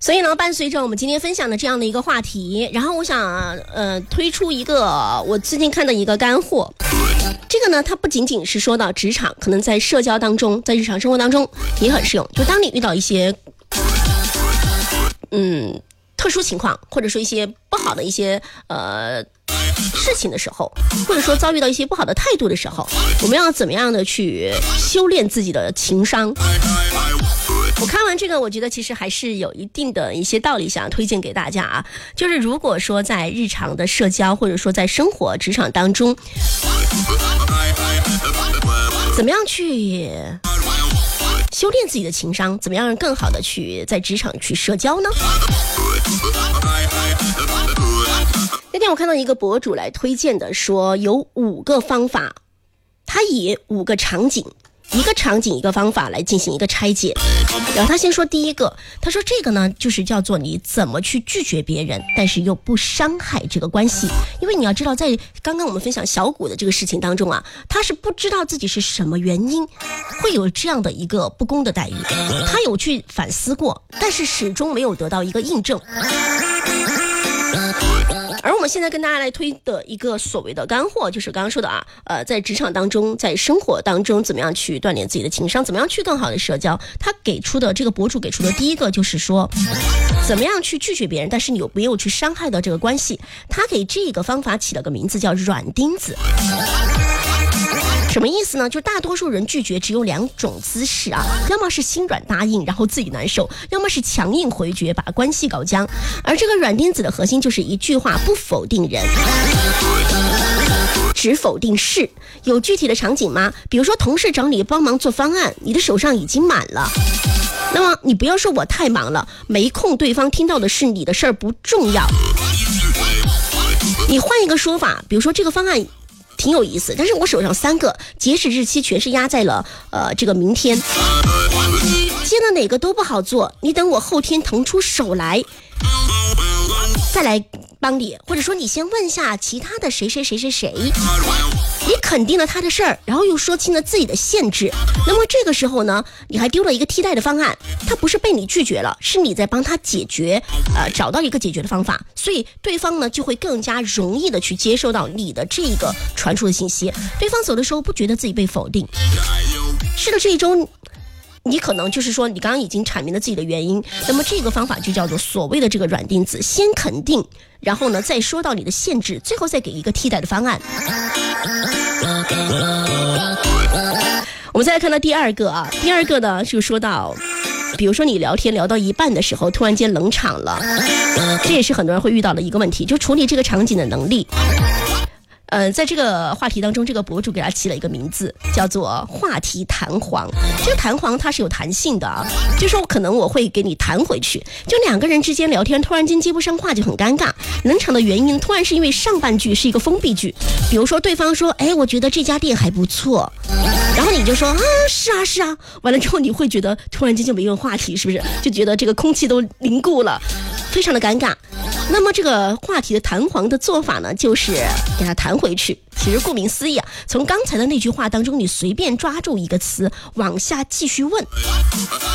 所以呢，伴随着我们今天分享的这样的一个话题，然后我想推出一个我最近看的一个干货。这个呢，它不仅仅是说到职场，可能在社交当中，在日常生活当中也很适用。就当你遇到一些特殊情况，或者说一些不好的一些事情的时候，或者说遭遇到一些不好的态度的时候，我们要怎么样的去修炼自己的情商？我看完这个，我觉得其实还是有一定的一些道理想要推荐给大家啊。就是如果说在日常的社交，或者说在生活职场当中，怎么样去修炼自己的情商，怎么样更好的去在职场去社交呢？那天我看到一个博主来推荐的，说有5个方法，他以5个场景，一个场景一个方法来进行一个拆解。然后他先说第一个，他说这个呢就是叫做你怎么去拒绝别人，但是又不伤害这个关系。因为你要知道，在刚刚我们分享小谷的这个事情当中啊，他是不知道自己是什么原因会有这样的一个不公的待遇，他有去反思过，但是始终没有得到一个印证。而我们现在跟大家来推的一个所谓的干货，就是刚刚说的啊，在职场当中，在生活当中，怎么样去锻炼自己的情商，怎么样去更好的社交。他给出的这个博主给出的第一个就是说，怎么样去拒绝别人，但是你有没有去伤害到这个关系。他给这个方法起了个名字叫软钉子。什么意思呢？就大多数人拒绝只有2种姿势啊，要么是心软答应然后自己难受，要么是强硬回绝把关系搞僵。而这个软钉子的核心就是一句话，不否定人，只否定事。有具体的场景吗？比如说同事找你帮忙做方案，你的手上已经满了，那么你不要说我太忙了，没空，对方听到的是你的事儿不重要。你换一个说法，比如说这个方案挺有意思，但是我手上3个，截止日期全是压在了这个明天，接的哪个都不好做，你等我后天腾出手来再来帮你，或者说你先问下其他的谁，你肯定了他的事儿，然后又说清了自己的限制，那么这个时候呢，你还丢了一个替代的方案，他不是被你拒绝了，是你在帮他解决，找到一个解决的方法，所以对方呢就会更加容易的去接受到你的这个传输的信息，对方走的时候不觉得自己被否定。是的，这一周你可能就是说你刚刚已经阐明了自己的原因，那么这个方法就叫做所谓的这个软钉子，先肯定，然后呢再说到你的限制，最后再给一个替代的方案。我们再来看到第二个啊，第二个呢就说到，比如说你聊天聊到一半的时候突然间冷场了，这也是很多人会遇到的一个问题，就处理这个场景的能力。在这个话题当中，这个博主给他起了一个名字，叫做话题弹簧。这个弹簧它是有弹性的啊，就说可能我会给你弹回去。就2个人之间聊天，突然间接不上话就很尴尬。冷场的原因突然是因为上半句是一个封闭句，比如说对方说，哎，我觉得这家店还不错，然后你就说啊，是啊，完了之后你会觉得突然间就没有话题，是不是？就觉得这个空气都凝固了，非常的尴尬。那么这个话题的弹簧的做法呢，就是给它弹回去。其实顾名思义啊，从刚才的那句话当中，你随便抓住一个词往下继续问，